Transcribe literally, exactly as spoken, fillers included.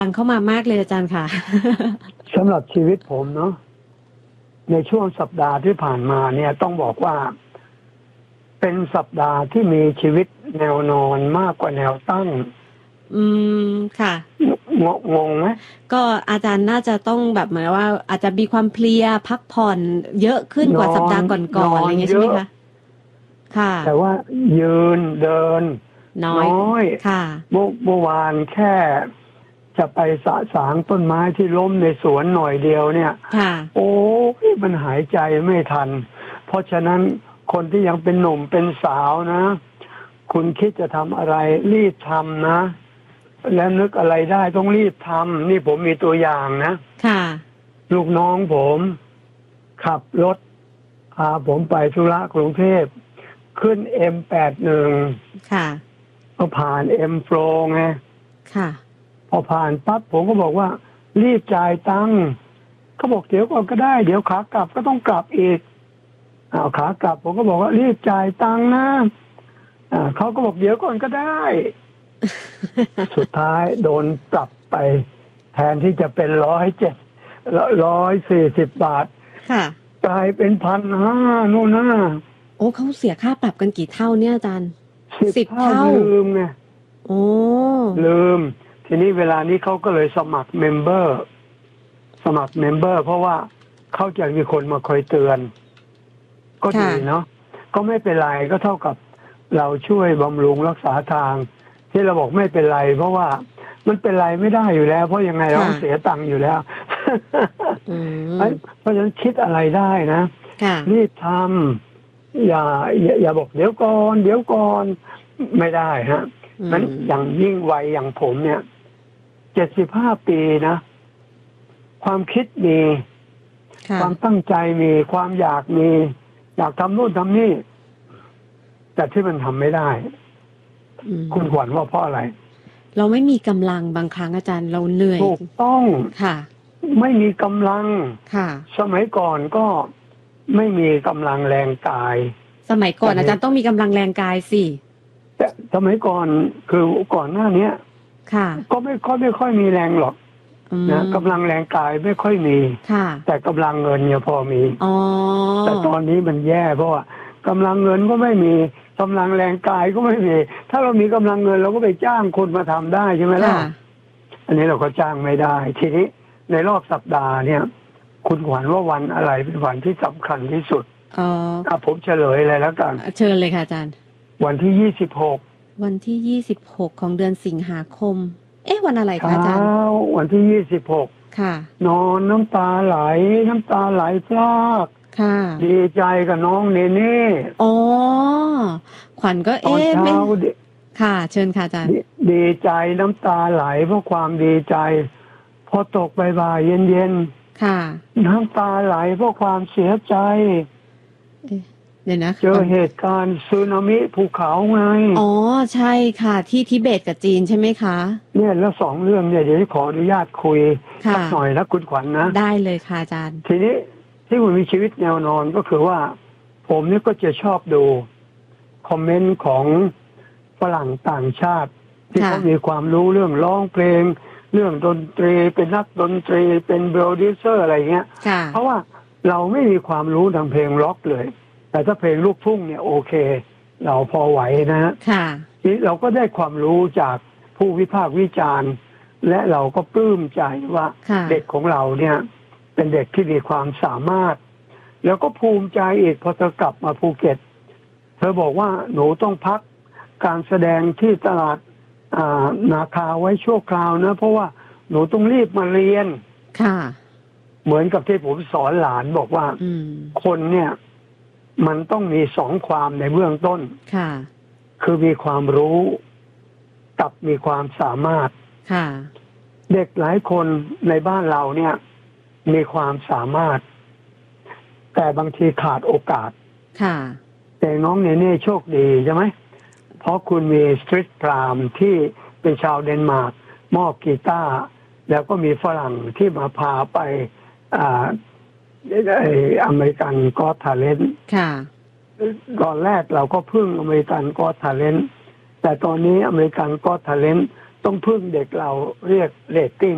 ฟังเข้ามามากเลยอาจารย์ค่ะสำหรับชีวิตผมเนาะในช่วงสัปดาห์ที่ผ่านมาเนี่ยต้องบอกว่าเป็นสัปดาห์ที่มีชีวิตแนวนอนมากกว่าแนวตั้งอืมค่ะงงงไหมก็อาจารย์น่าจะต้องแบบเหมือนว่า อาจจะมีความเพลียพักผ่อนเยอะขึ้นกว่าสัปดาห์ก่อนๆอะไรเงี้ยใช่ไหมคะค่ะแต่ว่ายืนเดินน้อยน้อยค่ะเมื่อเมื่อวานแค่จะไปสะสางต้นไม้ที่ล้มในสวนหน่อยเดียวเนี่ยค่ะโอ้ยมันหายใจไม่ทัน เพราะฉะนั้นคนที่ยังเป็นหนุ่มเป็นสาวนะ คุณคิดจะทำอะไรรีบทำนะ แล้วนึกอะไรได้ต้องรีบทำนี่ผมมีตัวอย่างนะค่ะลูกน้องผม ขับรถพาผมไปธุระกรุงเทพขึ้น เอ็ม แปดสิบเอ็ดค่ะก็ผ่าน M Flow ไงค่ะพอผ่านปั๊บผมก็บอกว่า รีบจ่ายตังค์เขาบอกเดี๋ยวก่อนก็ได้เดี๋ยวขากลับก็ต้องกลับอีกอ้าวขากลับผมก็บอกว่ารีบจ่ายตังค์นะอ่าเขาก็บอกเดี๋ยวก่อนก็ได้ สุดท้ายโดนปรับไป แทนที่จะเป็นร้อยเจ็ดร้อยสี่สิบบาทค่ะกลายเป็นพันห้านู่นนะโอ้เขาเสียค่าปรับกันกี่เท่าเนี่ยอาจารย์สิบสิบเท่าเท่าลืมไงโอ้ลืม ทีนี้เวลานี้เขาก็เลยสมัครเมมเบอร์ สมัครเมมเบอร์ เพราะว่าเขาจะมีคนมาคอยเตือน ก็ดีค่ะเนาะก็ไม่เป็นไรก็เท่ากับเราช่วยบำรุงรักษาทาง ที่เราบอกไม่เป็นไร เพราะว่ามันเป็นไรไม่ได้อยู่แล้ว เพราะยังไงเราค่ะเสียตังค์อยู่แล้วอืมเพราะฉะนั้นคิดอะไรได้นะค่ะรีบทำอย่าอย่าอย่าบอกเดี๋ยวก่อนเดี๋ยวก่อนไม่ได้ฮะอืมนั้นอย่างยิ่งวัยอย่างผมเนี่ยเจ็ดสิบห้าปีนะ ความคิดมีค่ะความตั้งใจมีความอยากมี อยากทำนู่นทำนี่ แต่ที่มันทำไม่ได้อืมคุณขวัญว่าเพราะอะไรเราไม่มีกำลังบางครั้งอาจารย์เราเหนื่อยถูกต้องค่ะไม่มีกำลังค่ะสมัยก่อนก็ไม่มีกำลังแรงกายสมัยก่อนแต่อาจารย์ต้องมีกำลังแรงกายสิแต่สมัยก่อนคือก่อนหน้าเนี้ยค่ะก็ไม่ค่อยไม่ค่อยมีแรงหรอกอืมนะกำลังแรงกายไม่ค่อยมีค่ะแต่กำลังเงินเนี่ยพอมีอ๋อแต่ตอนนี้มันแย่เพราะว่ากำลังเงินก็ไม่มีกำลังแรงกายก็ไม่มี ถ้าเรามีกำลังเงินเราก็ไปจ้างคนมาทำได้ใช่ไหมล่ะค่ะอันนี้เราก็จ้างไม่ได้ ทีนี้ในรอบสัปดาห์เนี่ย คุณขวัญว่าวันอะไรเป็นวันที่สำคัญที่สุดอ๋ออ่ะผมเฉลยเลยแล้วกันเชิญเลยค่ะอาจารย์วันที่ยี่สิบหกวันที่ยี่สิบหกของเดือนสิงหาคม เอ๊ะวันอะไรคะเช้าอาจารย์วันที่ยี่สิบหกค่ะนอนน้ำตาไหล น้ำตาไหลพรากค่ะดีใจกับน้องเนเน่อ๋อ ขวัญก็ตอนเอ๊ะไม่เช้าดีค่ะ เชิญค่ะอาจารย์ดีดีใจน้ำตาไหลเพราะความดีใจ พอตกบ่ายๆเย็นค่ะๆน้ำตาไหลเพราะความเสียใจเอ๊ะเดี๋ยวนะเจอเหตุการณ์สึนามิภูเขาไงอ๋อ ใช่ค่ะ ที่ทิเบตกับจีนใช่ไหมคะเนี่ยแล้วสองเรื่องเนี่ยเดี๋ยวขออนุญาตคุยค่ะสักหน่อยนะคุณขวัญนะได้เลยค่ะอาจารย์ทีนี้ที่มันมีชีวิตแนวนอนก็คือว่า ผมเนี่ยก็จะชอบดูคอมเมนต์ของฝรั่งต่างชาติ ที่ค่ะเขามีความรู้เรื่องร้องเพลง เรื่องดนตรีเป็นนักดนตรีเป็นโปรดิวเซอร์อะไรเงี้ยค่ะเพราะว่าเราไม่มีความรู้ทางเพลงร็อกเลย แต่ถ้าเพลงลูกทุ่งเนี่ยโอเค เราพอไหวนะฮะค่ะนี่เราก็ได้ความรู้จากผู้วิพากษ์วิจารณ์ และเราก็ปลื้มใจว่าค่ะเด็กของเราเนี่ย เป็นเด็กที่มีความสามารถ แล้วก็ภูมิใจอีกพอเธอกลับมาภูเก็ต เธอบอกว่าหนูต้องพักการแสดงที่ตลาดอ่านาคาไว้ชั่วคราวนะ เพราะว่าหนูต้องรีบมาเรียนค่ะเหมือนกับที่ผมสอนหลานบอกว่าอืมคนเนี่ย มันต้องมีสองความในเบื้องต้นค่ะคือมีความรู้กับมีความสามารถค่ะเด็กหลายคนในบ้านเราเนี่ย มีความสามารถ แต่บางทีขาดโอกาสค่ะแต่น้องเนเน่โชคดีใช่ไหมเพราะคุณมีสตรีทพรามที่เป็นชาวเดนมาร์กมอบกีตาร์แล้วก็มีฝรั่งที่มาพาไปอ่าไอ้อเมริกันก็ทาเลนค่ะตอนแรกเราก็พึ่งอเมริกันก็ทาเลนแต่ตอนนี้อเมริกันก็ทาเลนต้องพึ่งเด็กเราเรียกเรตติ้ง